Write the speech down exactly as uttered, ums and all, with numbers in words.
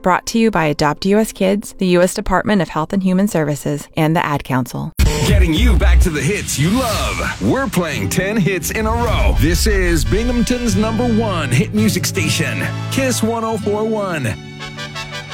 Brought to you by Adopt U S Kids, the U S Department of Health and Human Services, and the Ad Council. Getting you back to the hits you love. We're playing ten hits in a row. This is Binghamton's number one hit music station, Kiss one oh four point one.